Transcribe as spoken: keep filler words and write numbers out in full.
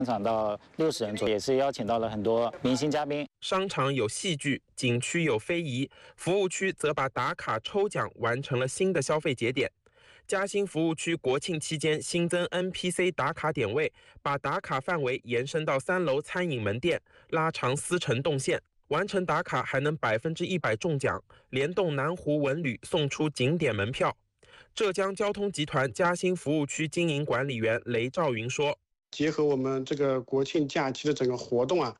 场到六十人左右，也是邀请到了很多明星嘉宾。 商场有戏剧，景区有非遗，服务区则把打卡抽奖完成了新的消费节点。嘉兴服务区国庆期间新增 N P C 打卡点位，把打卡范围延伸到三楼餐饮门店，拉长丝绸动线。完成打卡还能百分之一百中奖，联动南湖文旅送出景点门票。浙江交通集团嘉兴服务区经营管理员雷兆云说：“ 结合我们这个国庆假期的整个活动啊，